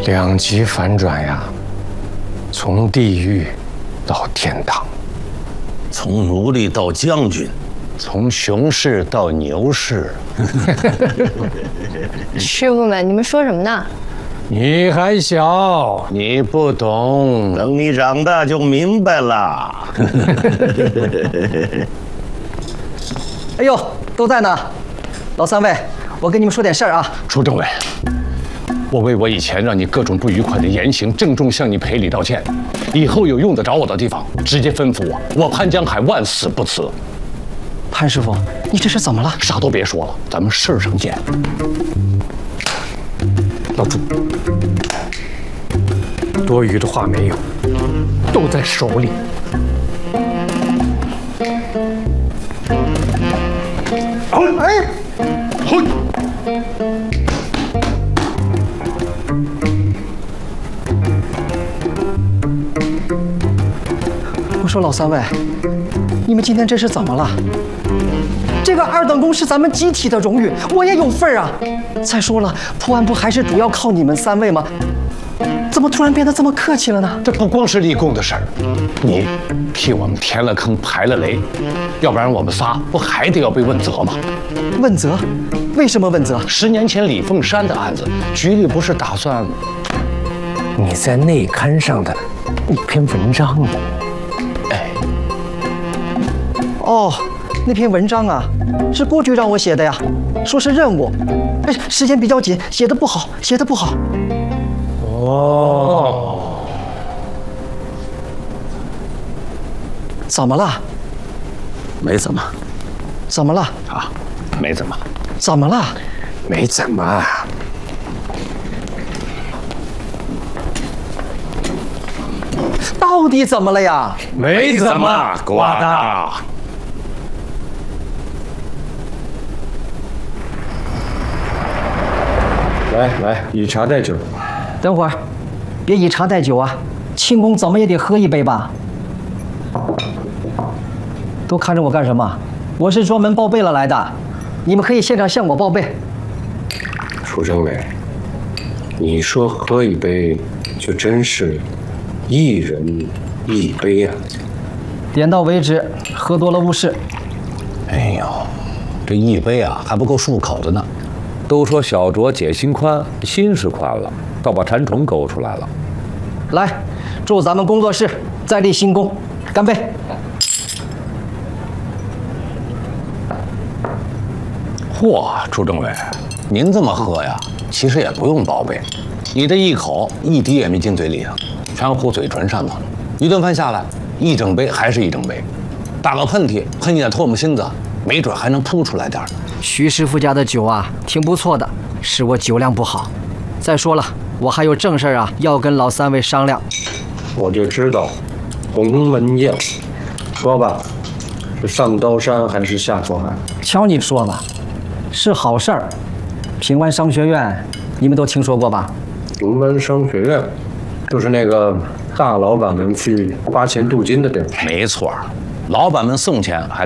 两极反转呀，从地狱到天堂， 从奴隶到将军， 从雄士到牛士。 师傅们，你们说什么呢？ 你还小，你不懂， 等你长大就明白了。 哎呦，都在呢，老三位，我跟你们说点事儿啊。 楚政委，我为我以前让你各种不愉快的言行，郑重向你赔礼道歉。以后有用得着我的地方，直接吩咐我，我潘江海万死不辞。 潘师傅，你这是怎么了？ 啥都别说了，咱们事儿上见。老朱，多余的话没有，都在手里。 哎，我说老三位，你们今天这是怎么了？这个二等功是咱们集体的荣誉，我也有份儿啊。再说了，破案不还是主要靠你们三位吗？怎么突然变得这么客气了呢？ 这不光是立功的事儿，你替我们填了坑、排了雷，要不然我们仨不还得要被问责吗？ 问责？为什么问责 ？10年前李凤山的案子，局里不是打算你在内刊上的一篇文章吗？哎， 哦，那篇文章啊，是郭局让我写的呀，说是任务，哎，时间比较紧，写的不好，写的不好。 哦， 怎么了？ 没怎么怎么了？ 啊，没怎么， 怎么了？ 没怎么。 到底怎么了呀？ 没怎么，瓜大。 来，以茶代酒。 等会儿，别以茶代酒啊，庆功怎么也得喝一杯吧？都看着我干什么？我是专门报备了来的，你们可以现场向我报备。 楚政委，你说喝一杯，就真是一人一杯啊！ 点到为止，喝多了误事。 哎呦，这一杯啊还不够漱口的呢。都说小酌解心宽，心是宽了，倒把馋虫勾出来了。 来，祝咱们工作室再立新功，干杯！ 嚯，楚政委，您这么喝呀，其实也不用报备，你这一口一滴也没进嘴里啊，全糊嘴唇上头了。一顿饭下来，一整杯还是一整杯，打个喷嚏喷点唾沫星子，没准还能扑出来点儿。 徐师傅家的酒啊，挺不错的，是我酒量不好。再说了，我还有正事儿啊，要跟老三位商量。 我就知道，鸿门宴，说吧，是上刀山还是下火海？ 瞧你说吧，是好事儿。平湾商学院，你们都听说过吧？ 平湾商学院，就是那个大老板们去花钱镀金的地儿。 没错，老板们送钱还